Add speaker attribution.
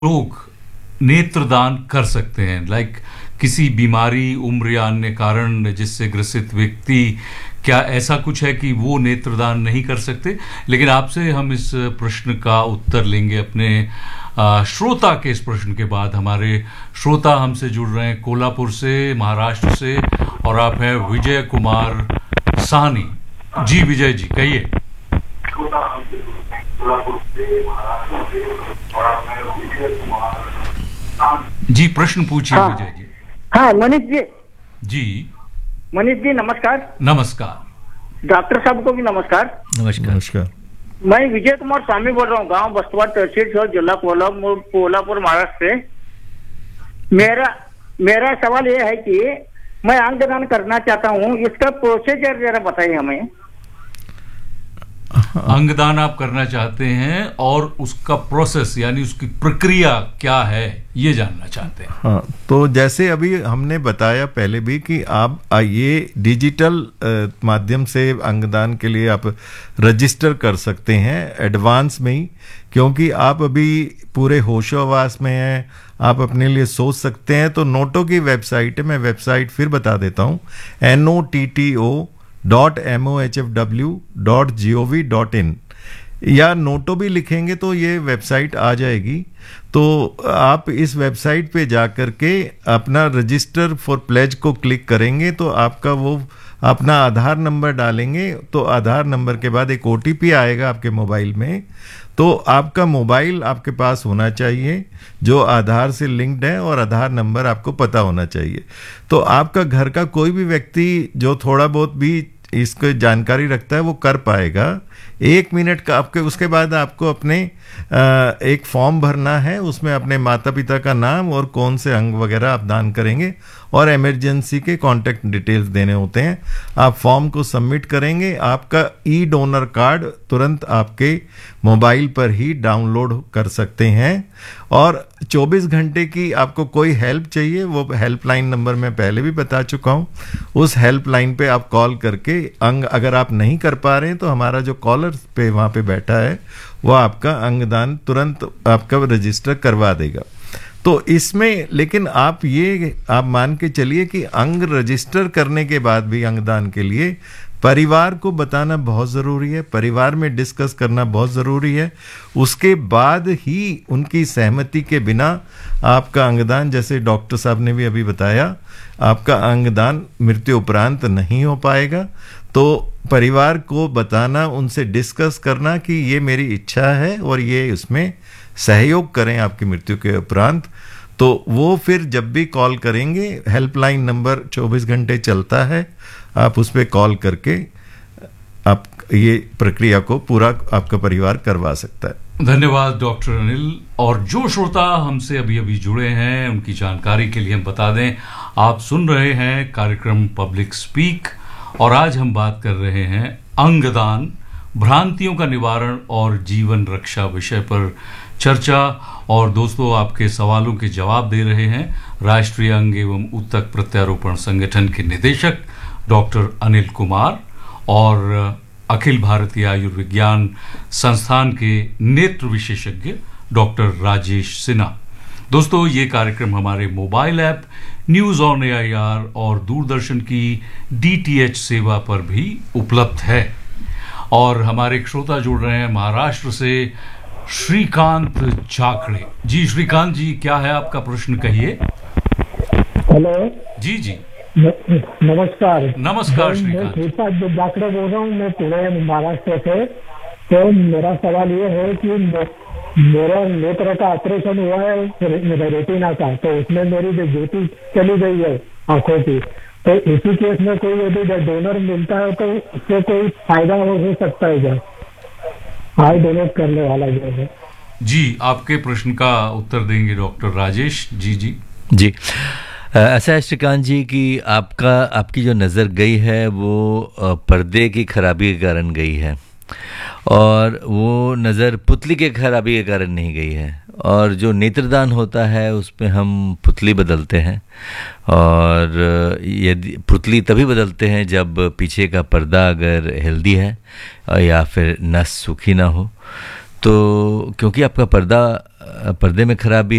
Speaker 1: लोग नेत्रदान कर सकते हैं, लाइक किसी बीमारी, उम्र या अन्य कारण जिससे ग्रसित व्यक्ति, क्या ऐसा कुछ है कि वो नेत्रदान नहीं कर सकते? लेकिन आपसे हम इस प्रश्न का उत्तर लेंगे अपने श्रोता के इस प्रश्न के बाद। हमारे श्रोता हमसे जुड़ रहे हैं कोल्हापुर से, महाराष्ट्र से, और आप हैं विजय कुमार साहनी। जी विजय जी, कहिए। जी प्रश्न पूछिए। हाँ, विजय जी।
Speaker 2: हाँ मनीष जी।
Speaker 1: जी
Speaker 2: मनीष जी नमस्कार।
Speaker 1: नमस्कार।
Speaker 2: डॉक्टर साहब को भी नमस्कार।
Speaker 3: नमस्कार। नमस्कार।
Speaker 2: मैं विजय कुमार स्वामी बोल रहा हूँ, गांव बस्तवाड़, तहसील से, जिला कोल्हापुर, महाराष्ट्र से। मेरा सवाल ये है कि मैं अंगदान करना चाहता हूँ, इसका प्रोसीजर जरा बताइए हमें।
Speaker 1: अंगदान आप करना चाहते हैं और उसका प्रोसेस यानी उसकी प्रक्रिया क्या है ये जानना चाहते हैं।
Speaker 3: हाँ, तो जैसे अभी हमने बताया पहले भी कि आप ये डिजिटल माध्यम से अंगदान के लिए आप रजिस्टर कर सकते हैं एडवांस में ही, क्योंकि आप अभी पूरे होशोहवास में हैं, आप अपने लिए सोच सकते हैं। तो नोटो की वेबसाइट है, मैं वेबसाइट फिर बता देता हूँ, NOTTO.MOHFW.gov.in, या नोटो भी लिखेंगे तो ये वेबसाइट आ जाएगी। तो आप इस वेबसाइट पे जा कर के अपना रजिस्टर फॉर प्लेज को क्लिक करेंगे तो आपका वो अपना आधार नंबर डालेंगे, तो आधार नंबर के बाद एक OTP आएगा आपके मोबाइल में। तो आपका मोबाइल आपके पास होना चाहिए जो आधार से लिंक्ड है, और आधार नंबर आपको पता होना चाहिए। तो आपका घर का कोई भी व्यक्ति जो थोड़ा बहुत भी इसको जानकारी रखता है वो कर पाएगा। 1 मिनट का आपके, उसके बाद आपको अपने एक फॉर्म भरना है, उसमें अपने माता पिता का नाम और कौन से अंग वगैरह आप दान करेंगे और इमरजेंसी के कॉन्टैक्ट डिटेल्स देने होते हैं। आप फॉर्म को सबमिट करेंगे, आपका ई डोनर कार्ड तुरंत आपके मोबाइल पर ही डाउनलोड कर सकते हैं। और 24 घंटे की आपको कोई हेल्प चाहिए, वो हेल्पलाइन नंबर मैं पहले भी बता चुका हूँ, उस हेल्पलाइन पे आप कॉल करके अंग अगर आप नहीं कर पा रहे हैं तो हमारा जो कॉलर पे वहाँ पे बैठा है वो आपका अंगदान तुरंत आपका रजिस्टर करवा देगा। तो इसमें लेकिन आप मान के चलिए कि अंग रजिस्टर करने के बाद भी अंगदान के लिए परिवार को बताना बहुत ज़रूरी है, परिवार में डिस्कस करना बहुत ज़रूरी है। उसके बाद ही उनकी सहमति के बिना आपका अंगदान, जैसे डॉक्टर साहब ने भी अभी बताया, आपका अंगदान मृत्यु उपरांत नहीं हो पाएगा। तो परिवार को बताना, उनसे डिस्कस करना कि ये मेरी इच्छा है और ये उसमें सहयोग करें आपकी मृत्यु के उपरांत। तो वो फिर जब भी कॉल करेंगे, हेल्पलाइन नंबर 24 घंटे चलता है, आप उस पर कॉल करके आप ये प्रक्रिया को पूरा आपका परिवार करवा सकता है।
Speaker 1: धन्यवाद डॉक्टर अनिल। और जो श्रोता हमसे अभी अभी जुड़े हैं उनकी जानकारी के लिए हम बता दें, आप सुन रहे हैं कार्यक्रम पब्लिक स्पीक, और आज हम बात कर रहे हैं अंगदान, भ्रांतियों का निवारण और जीवन रक्षा विषय पर चर्चा। और दोस्तों, आपके सवालों के जवाब दे रहे हैं राष्ट्रीय अंग एवं ऊतक प्रत्यारोपण संगठन के निदेशक डॉक्टर अनिल कुमार और अखिल भारतीय आयुर्विज्ञान संस्थान के नेत्र विशेषज्ञ डॉक्टर राजेश सिन्हा। दोस्तों, ये कार्यक्रम हमारे mobile app news on AIR और दूरदर्शन की DTH सेवा पर भी उपलब्ध है। और हमारे एक श्रोता जुड़ रहे हैं महाराष्ट्र से, श्रीकांत चाकड़े। जी श्रीकांत जी, क्या है आपका प्रश्न, कहिए।
Speaker 4: हेलो। जी
Speaker 1: जी
Speaker 4: नमस्कार।
Speaker 1: नमस्कार श्रीकांत।
Speaker 4: मैं श्रीकांत चाकड़े बोल रहा हूँ, मैं पुणे महाराष्ट्र से। तो मेरा सवाल ये है कि मेरा नेत्र का ऑपरेशन हुआ है रेटिना का, तो उसमें मेरी जो ज्योति चली गई है आंखों की, तो इसी केस में कोई यदि डोनर मिलता है तो उससे कोई फायदा हो सकता है क्या, आई डोनेट करने वाला जो है?
Speaker 1: जी, आपके प्रश्न का उत्तर देंगे डॉक्टर राजेश जी।
Speaker 5: जी ऐसा है श्रीकांत जी कि आपकी जो नज़र गई है वो पर्दे की खराबी के कारण गई है, और वो नज़र पुतली के खराबी के कारण नहीं गई है। और जो नेत्रदान होता है उसमें हम पुतली बदलते हैं, और यदि पुतली तभी बदलते हैं जब पीछे का पर्दा अगर हेल्दी है या फिर नस सूखी ना हो। तो क्योंकि आपका पर्दे में खराबी